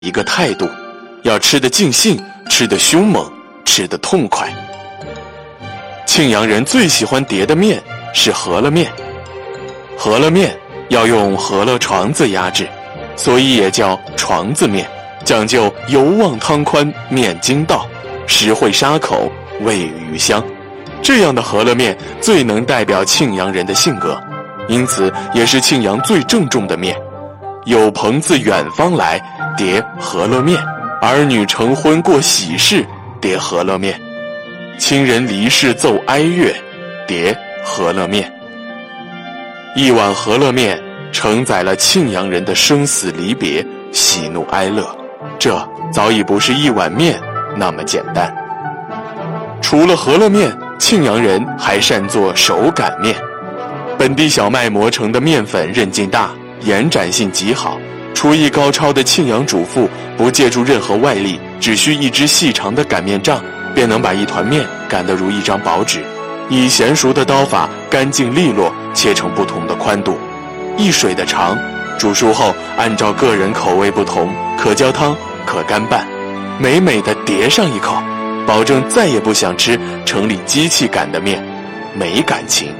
一个态度，要吃得尽兴，吃得凶猛，吃得痛快。庆阳人最喜欢叠的面是饸饹面，饸饹面要用饸饹床子压制，所以也叫床子面，讲究油旺汤宽，面筋道，实惠沙口，味余香。这样的饸饹面最能代表庆阳人的性格，因此也是庆阳最郑重的面。有朋自远方来，叠饸饹面；儿女成婚过喜事，叠饸饹面；亲人离世奏哀乐，叠饸饹面。一碗饸饹面承载了庆阳人的生死离别、喜怒哀乐，这早已不是一碗面那么简单。除了饸饹面，庆阳人还善做手擀面。本地小麦磨成的面粉韧劲大，延展性极好，厨艺高超的庆阳主妇不借助任何外力，只需一支细长的擀面杖，便能把一团面擀得如一张薄纸，以娴熟的刀法干净利落切成不同的宽度，一水的长。煮熟后按照个人口味不同，可浇汤，可干拌，美美地叠上一口，保证再也不想吃城里机器擀的面，没感情。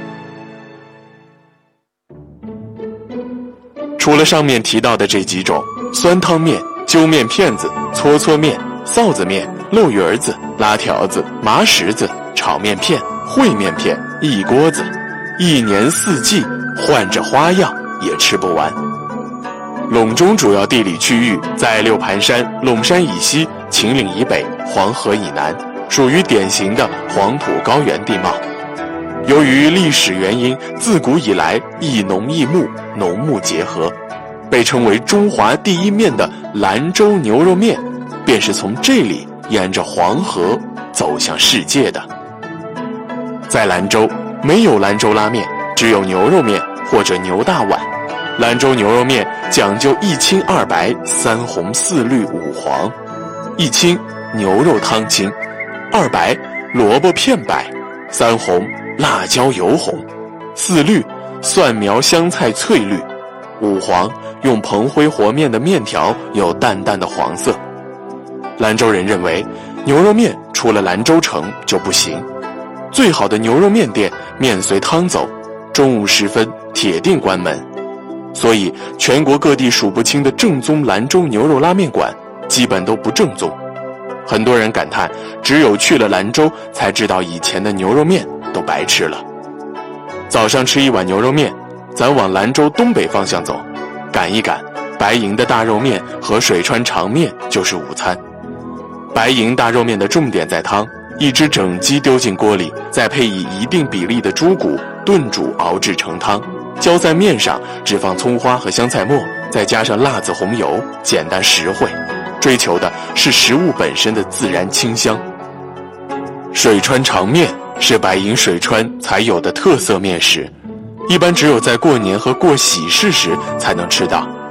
除了上面提到的这几种，酸汤面、揪面片子、搓搓面、臊子面、漏鱼儿子、拉条子、麻石子、炒面片、烩面片、一锅子，一年四季换着花样也吃不完。陇中主要地理区域在六盘山、陇山以西、秦岭以北、黄河以南，属于典型的黄土高原地貌。由于历史原因，自古以来一农一牧，农牧结合，被称为中华第一面的兰州牛肉面，便是从这里沿着黄河走向世界的。在兰州，没有兰州拉面，只有牛肉面或者牛大碗。兰州牛肉面讲究一清二白，三红四绿五黄。一清，牛肉汤清；二白，萝卜片白；三红，辣椒油红；四绿，蒜苗香菜翠绿；五黄，用蓬灰和面的面条有淡淡的黄色。兰州人认为，牛肉面除了兰州城就不行，最好的牛肉面店面随汤走，中午时分铁定关门。所以全国各地数不清的正宗兰州牛肉拉面馆基本都不正宗。很多人感叹，只有去了兰州才知道以前的牛肉面都白吃了。早上吃一碗牛肉面，咱往兰州东北方向走，赶一赶，白银的大肉面和水川长面就是午餐。白银大肉面的重点在汤，一只整鸡丢进锅里，再配以一定比例的猪骨炖煮熬制成汤，浇在面上，只放葱花和香菜末，再加上辣子红油，简单实惠，追求的是食物本身的自然清香。水川长面是白银水川才有的特色面食，一般只有在过年和过喜事时才能吃到。